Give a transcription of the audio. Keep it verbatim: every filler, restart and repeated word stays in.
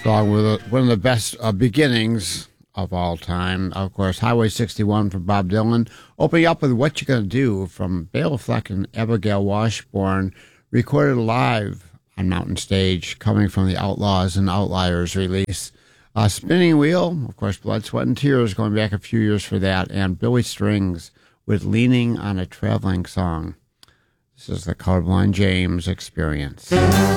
song with a, one of the best uh, beginnings of all time. Of course, Highway sixty-one from Bob Dylan. Opening up with What You Gonna Do from Bela Fleck and Abigail Washburn, recorded live on Mountain Stage, coming from the Outlaws and Outliers release. Uh, Spinning Wheel, of course, Blood, Sweat, and Tears, going back a few years for that, and Billy Strings with Leaning on a Traveling Song. This is the Colorblind James Experience.